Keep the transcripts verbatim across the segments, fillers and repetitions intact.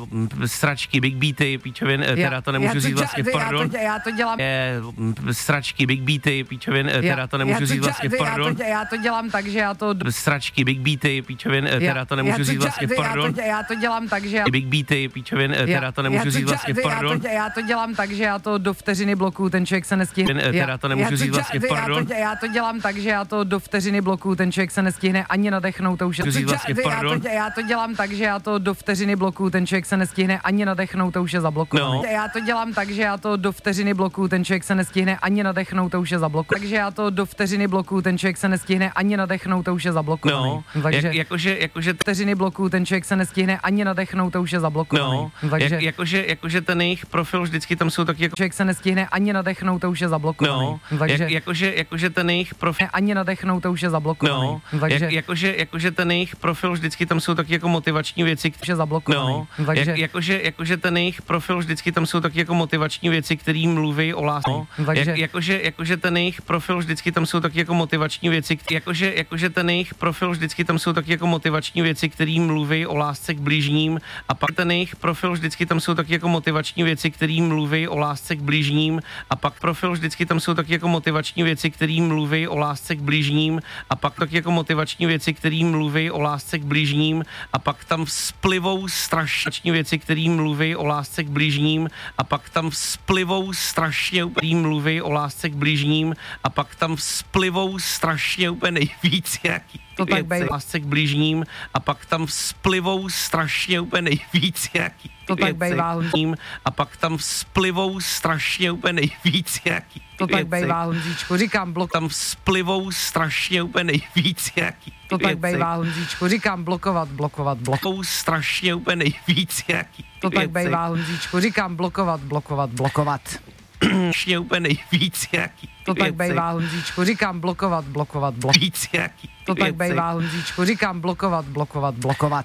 sračky, big beaty, píčovin, teda to nemůžu říct vlastně, pardon. Já to, já to dělám. Je, sračky, big beaty, píčovin, teda to nemůžu říct vlastně, pardon. Já to, já to dělám tak, že já to... Sračky, big beaty, píčovin, teda to nemůžu říct vlastně, pardon. Já to dělám tak, že já... Big beaty, píčovin, teda to nemůžu říct vlastně, pardon. Já to dělám tak, že já to do vteřiny blokuju, ten člověk se nestihne. Teda to nemůžu říct vlastně, pardon. Já to dělám tak, že já to do vteřiny blokuju, ten člověk se nestihne ani nadechnout, to už je... Vlastně, pardon. Já to dělám tak, že já to do vteřiny blokuju, ten člověk se nestihne ani nadechnout, to už je zablokovaný. No. Já to dělám tak, že já to do vteřiny blokuju, ten člověk se nestihne ani nadechnout, to už je zablokovaný. Takže já to do vteřiny blokuju, ten člověk se nestihne ani nadechnout, to už je zablokovaný. No. Takže Jak, jakože, jakože vteřiny blokuju, ten člověk se nestihne ani nadechnout, to už je zablokovaný. No. Takže Jak, jakože, jakože ten jejich profil vždycky tam jsou taky jako... člověk se nestihne ani nadechnout, to už je zablokovaný. No. Takže Jak, jakože, jakože ten jejich profil... ani nadechnout, to už je zablokovaný. No. Takže Jak, jakože, jakože ten jejich profil vždycky tam jsou taky jako motivační věci, už je zablokovaný. No, Takže jak, jakože, jakože ten jejich profil vždycky tam jsou taky jako motivační věci, který mluví o lásce. No, takže jak, jakože, jakože ten jejich profil vždycky tam jsou taky jako motivační věci, jakože, jakože ten jejich profil vždycky tam jsou taky jako motivační věci, který mluví o lásce k bližním, a pak ten jejich profil vždycky tam jsou taky jako motivační věci, který mluví o lásce k bližním, a pak profil vždycky tam jsou taky jako motivační věci, který mluví o lásce k bližním, a pak taky jako motivační věci, který mluví o lásce k bližním, a pak tam vzplivou strašně věci, které mluví o lásce k bližním, a pak tam vzplivou strašně úplně mluví o lásce k bližním, a pak tam vzplivou strašně úplně nejvíc jaký to tak věci, bej. lásce k bližním, a pak tam vzplivou strašně úplně nejvíc jaký to tak bejvá, a pak tam vzplivou strašně úplně nejvíc jaký to tak bejvá, Honzíčku, říkám blok. Tam vzplivou strašně úplně nejvíc jaký to tak bejvá, Honzíčku, říkám blokovat, blokovat, blokovat. Strašně úplně nejvíc jaký to tak bejvá, Honzíčku, říkám blokovat, blokovat, blokovat. Strašně úplně nejvíc jaký to tak bejvá, Honzíčku, říkám blokovat, blokovat, blokovat. Víc jaký to tak bejvá, Honzíčku, říkám blokovat, blokovat, blokovat.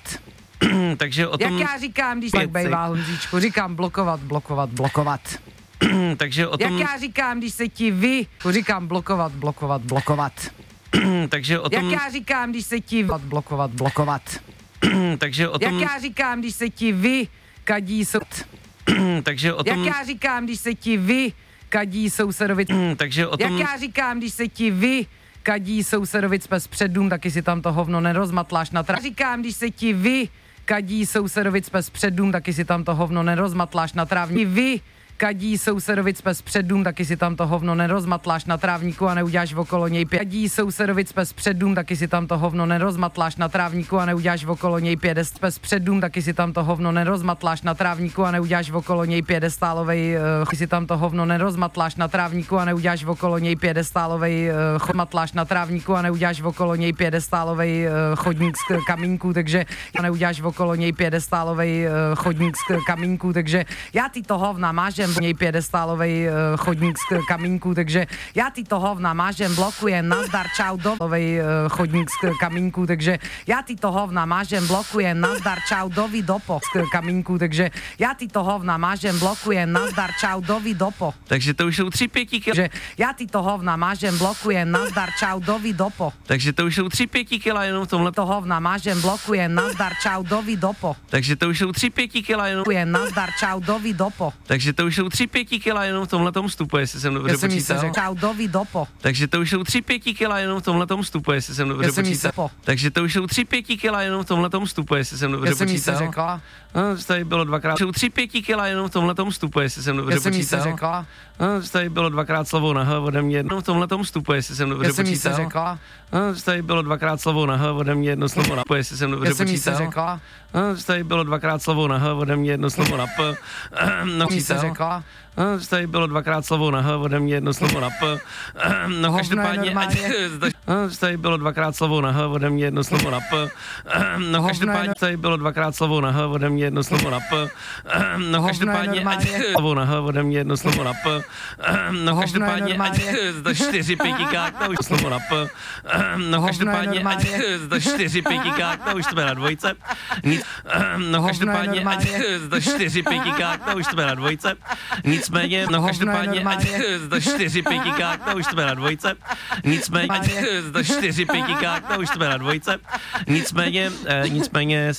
Takže o tom... Jak já říkám, když tak bejvá, Honzíčku, říkám blokovat, blokovat, blokovat. Takže o tom... Jak já říkám, když se ti vy, říkám blokovat, blokovat, blokovat. Takže o tom... Jak já říkám, když se ti blokovat, blokovat. Takže o tom... Jak já říkám, když se ti vy kadí sou... Takže o tom... Jak já říkám, když se ti vy kadí sousedovi... Takže o tom... Jak já říkám, když se ti vy kadí sousedovic pes před dům, taky si tam to hovno nerozmatláš na trávníku. Říkám, když se ti vy kadí sousedovic pes před dům, taky si tam to hovno nerozmatláš na trávníku. Vy kadí sousedovic pes před dům, taky si tam to hovno nerozmatláš na trávníku a neuděláš okolo něj pět. Kadí sousedovic pes před dům, taky si tam to hovno nerozmatláš na trávníku a neuděláš okolo něj pědest. Pes před dům, taky si tam to hovno nerozmatláš na trávníku a neuděláš okolo něj pědestálovej, uh, si tam to hovno nerozmatláš na trávníku a neuděláš okolo něj pědestálovej uh, chodmatláš na trávníku a neuděláš okolo něj pědestálovej uh, chodník z kamínku, takže a neuděláš okolo něj pědestálovej uh, chodník z kamínku, takže já ty to hovna mážem v něj pědestálovej uh, chodník z kamínku, takže já ty to hovna mážem blokuje, nazdar čau dovej uh, chodník z kamínku, takže já ty to hovna mážem blokuje, nazdar čau dovi dopo z kamínku, takže já ty to hovna mážem blokuje, nazdar čau dovi dopo. Takže to už jsou tři pětíky. Takže já ty to hovna mážem blokuje, nazdar čau dovi dopo. Takže to už jsou tři pětíkila jenom v tomhle. To hovna mážem blokuje, nazdar čau dovi dopo. Takže to už jsou tři pětíkila jenom. Nazdar čau dovi dopo. Takže to už jsou tři pětíkila jenom v tomhletom vstupu, jestli jsem dobře počítal. Čau dovi dopo. Takže to už jsou tři pětíkila jenom v tomhletom vstupu, jestli jsem dobře počítal. Takže to už jsou tři pětíkila jenom v tomhletom vstupu, jestli jsem dobře počítal. Řekla. No, tady bylo dvakrát. Jsou tři pětíkila jenom v tomhletom vstupu, jestli jsem dobře počítal. Řekla. No, tady bylo dvakrát slovo na H ode mě jedno v tomhletom vstupu, jestli jsem dobře počítal. Řekla. No, tady bylo dvakrát slovo na H ode mě jedno slovo na P, jestli jsem dobře počítal. Řekla. No, tady bylo dvakrát slovo na H ode mě jedno slovo na P. No, řekla. No, tady bylo dvakrát slovo na H ode mě jedno slovo na P. No, každopádně... No, tady bylo dvakrát slovo na H ode mě jedno slovo na P. No, každopádně... Tady bylo dvakrát slovo na H ode mě jedno slovo na P. No, každopádně... Slovo na H ode mě jedno slovo na P. No, každopádně... Za čtyři pětikák, to už slovo na P. No, každopádně... Za čtyři pětikák, to už jsme na dvojce. No, každopádně... Za čtyři pětikák, to už jsme na dvojce. Nicméně, no každopádně, za čtyři pětikák, to už jsme na dvojce. Nicméně, za čtyři pětikák, to už jsme na dvojce. Nicméně, nicméně